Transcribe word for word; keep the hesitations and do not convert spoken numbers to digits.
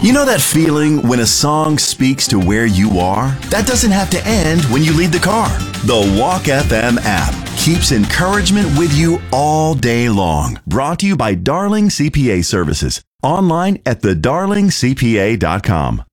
You know that feeling when a song speaks to where you are? That doesn't have to end when you leave the car. The Walk F M app keeps encouragement with you all day long. Brought to you by Darling C P A Services. Online at the darling c p a dot com.